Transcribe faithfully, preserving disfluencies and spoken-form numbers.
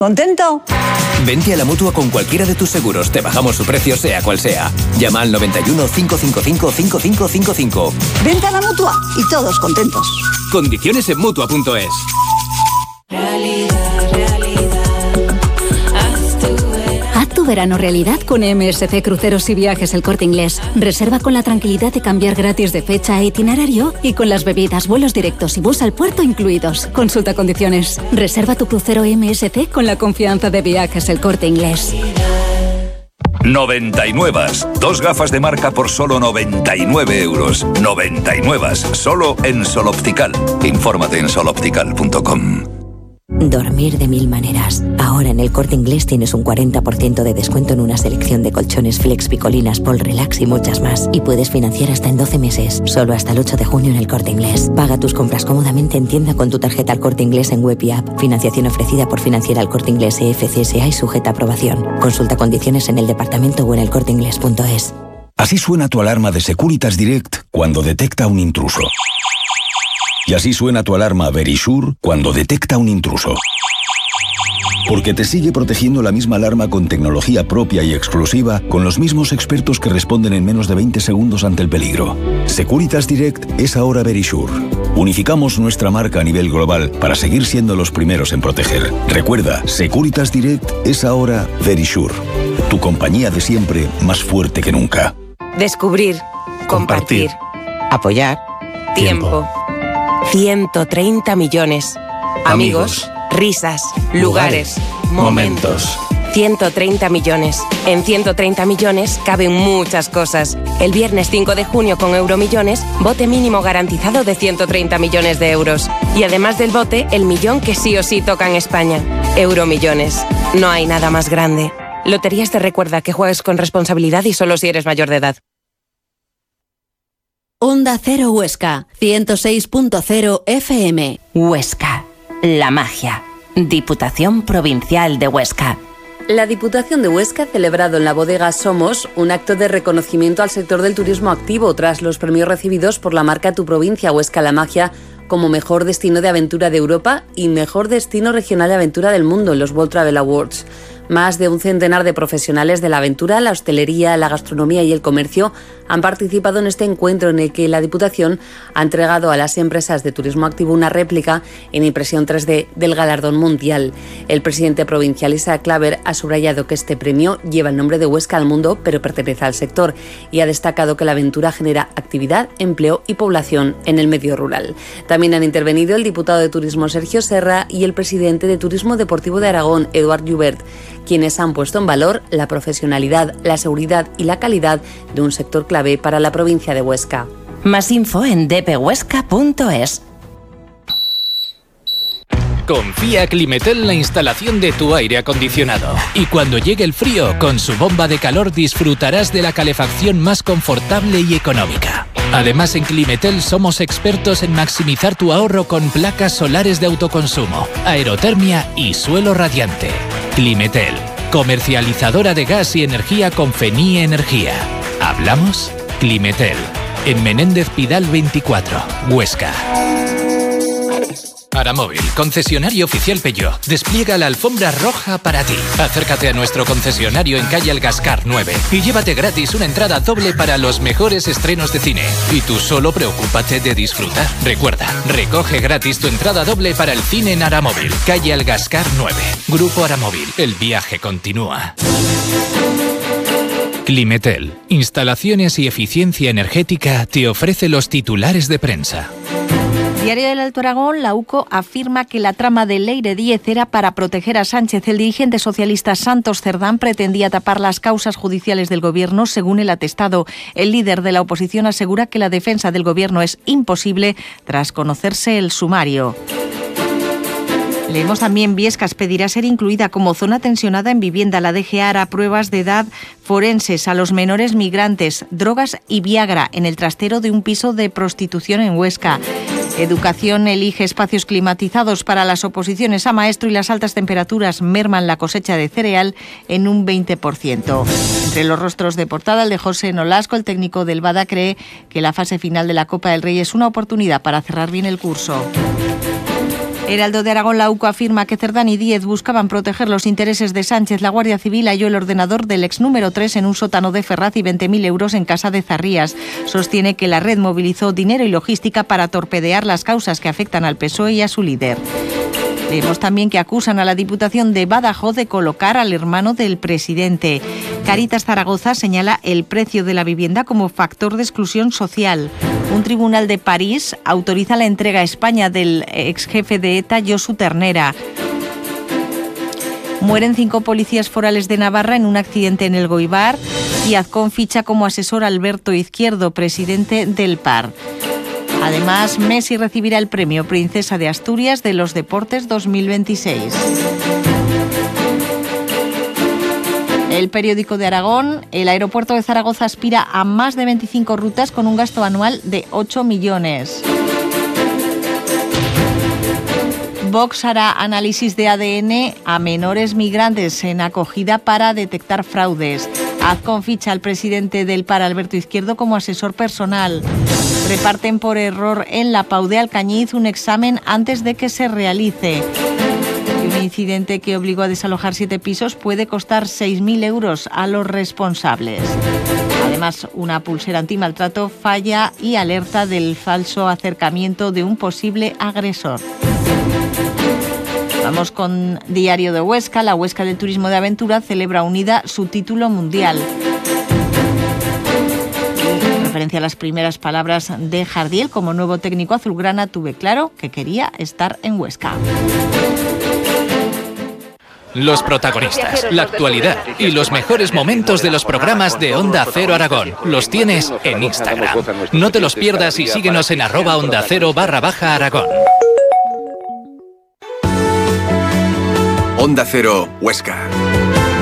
¿Contento? Vente a la Mutua con cualquiera de tus seguros. Te bajamos su precio, sea cual sea. Llama al noventa y uno, cinco cinco cinco, cinco cinco cinco cinco. Vente a la Mutua y todos contentos. Condiciones en Mutua punto es. Realidad, realidad. Haz tu verano. Haz tu verano realidad con M S C Cruceros y Viajes El Corte Inglés. Reserva con la tranquilidad de cambiar gratis de fecha e itinerario y con las bebidas, vuelos directos y bus al puerto incluidos. Consulta condiciones. Reserva tu crucero M S C con la confianza de Viajes El Corte Inglés. noventa y nueve. Dos gafas de marca por solo noventa y nueve euros. noventa y nueve. Solo en Sol Optical. Infórmate en sol optical punto com. Dormir de mil maneras. Ahora en El Corte Inglés tienes un cuarenta por ciento de descuento en una selección de colchones Flex, Picolinas, Pol Relax y muchas más. Y puedes financiar hasta en doce meses. Solo hasta el ocho de junio en El Corte Inglés. Paga tus compras cómodamente en tienda con tu tarjeta El Corte Inglés en web y app. Financiación ofrecida por Financiera El Corte Inglés E F C S A y sujeta a aprobación. Consulta condiciones en el departamento o en el corte inglés punto es. Así suena tu alarma de Securitas Direct cuando detecta un intruso. Y así suena tu alarma Verisure cuando detecta un intruso. Porque te sigue protegiendo la misma alarma con tecnología propia y exclusiva, con los mismos expertos que responden en menos de veinte segundos ante el peligro. Securitas Direct es ahora Verisure. Unificamos nuestra marca a nivel global para seguir siendo los primeros en proteger. Recuerda, Securitas Direct es ahora Verisure. Tu compañía de siempre más fuerte que nunca. Descubrir. Compartir. Compartir. Apoyar. Tiempo. ciento treinta millones. Amigos. Risas, lugares, momentos. ciento treinta millones. En ciento treinta millones caben muchas cosas. El viernes cinco de junio con Euromillones, bote mínimo garantizado de ciento treinta millones de euros. Y además del bote, el millón que sí o sí toca en España. Euromillones. No hay nada más grande. Loterías te recuerda que juegues con responsabilidad y solo si eres mayor de edad. Onda Cero Huesca, ciento seis punto cero F M. Huesca. La magia. Diputación Provincial de Huesca. La Diputación de Huesca ha celebrado en la bodega Somos un acto de reconocimiento al sector del turismo activo tras los premios recibidos por la marca Tu Provincia Huesca La Magia como mejor destino de aventura de Europa y mejor destino regional de aventura del mundo en los World Travel Awards. Más de un centenar de profesionales de la aventura, la hostelería, la gastronomía y el comercio han participado en este encuentro en el que la Diputación ha entregado a las empresas de turismo activo una réplica en impresión tres D del galardón mundial. El presidente provincial Isaac Claver ha subrayado que este premio lleva el nombre de Huesca al mundo, pero pertenece al sector, y ha destacado que la aventura genera actividad, empleo y población en el medio rural. También han intervenido el diputado de Turismo Sergio Serra y el presidente de Turismo Deportivo de Aragón, Eduard Joubert, quienes han puesto en valor la profesionalidad, la seguridad y la calidad de un sector clave para la provincia de Huesca. Más info en d p huesca punto es. Confía Climetel la instalación de tu aire acondicionado. Y cuando llegue el frío, con su bomba de calor disfrutarás de la calefacción más confortable y económica. Además, en Climetel somos expertos en maximizar tu ahorro con placas solares de autoconsumo, aerotermia y suelo radiante. Climetel, comercializadora de gas y energía con Fenie Energía. ¿Hablamos? Climetel, en Menéndez Pidal veinticuatro, Huesca. Aramóvil, concesionario oficial Peugeot, despliega la alfombra roja para ti. Acércate a nuestro concesionario en calle Algascar nueve y llévate gratis una entrada doble para los mejores estrenos de cine. Y tú solo preocúpate de disfrutar. Recuerda, recoge gratis tu entrada doble para el cine en Aramóvil, calle Algascar nueve. Grupo Aramóvil, el viaje continúa. Climetel, instalaciones y eficiencia energética, te ofrece los titulares de prensa. Diario del Alto Aragón, la U C O afirma que la trama de Leire Díez era para proteger a Sánchez. El dirigente socialista Santos Cerdán pretendía tapar las causas judiciales del Gobierno, según el atestado. El líder de la oposición asegura que la defensa del Gobierno es imposible tras conocerse el sumario. Leemos también, Biescas pedirá ser incluida como zona tensionada en vivienda. La D G A hará pruebas de edad forenses a los menores migrantes, drogas y Viagra en el trastero de un piso de prostitución en Huesca. Educación elige espacios climatizados para las oposiciones a maestro y las altas temperaturas merman la cosecha de cereal en un veinte por ciento. Entre los rostros de portada, el de José Nolasco, el técnico del Bada, cree que la fase final de la Copa del Rey es una oportunidad para cerrar bien el curso. Heraldo de Aragón, la U C O afirma que Cerdán y Díez buscaban proteger los intereses de Sánchez. La Guardia Civil halló el ordenador del ex número tres en un sótano de Ferraz y veinte mil euros en casa de Zarrías. Sostiene que la red movilizó dinero y logística para torpedear las causas que afectan al P S O E y a su líder. Vemos también que acusan a la Diputación de Badajoz de colocar al hermano del presidente. Caritas Zaragoza señala el precio de la vivienda como factor de exclusión social. Un tribunal de París autoriza la entrega a España del ex jefe de ETA, Josu Ternera. Mueren cinco policías forales de Navarra en un accidente en el Goibar y Azcón ficha como asesor a Alberto Izquierdo, presidente del P A R. Además, Messi recibirá el premio Princesa de Asturias de los Deportes dos mil veintiséis. El periódico de Aragón, el aeropuerto de Zaragoza aspira a más de veinticinco rutas con un gasto anual de ocho millones. Vox hará análisis de A D N a menores migrantes en acogida para detectar fraudes. Azcón ficha al presidente del P A R, Alberto Izquierdo, como asesor personal. Reparten por error en la Pau de Alcañiz un examen antes de que se realice. Y un incidente que obligó a desalojar siete pisos puede costar seis mil euros a los responsables. Además, una pulsera antimaltrato falla y alerta del falso acercamiento de un posible agresor. Vamos con Diario de Huesca. La Huesca del Turismo de Aventura celebra unida su título mundial. En referencia a las primeras palabras de Jardiel como nuevo técnico azulgrana, tuve claro que quería estar en Huesca. Los protagonistas, la actualidad y los mejores momentos de los programas de Onda Cero Aragón los tienes en Instagram. No te los pierdas y síguenos en arroba Onda Cero barra baja Aragón. Onda Cero, Huesca.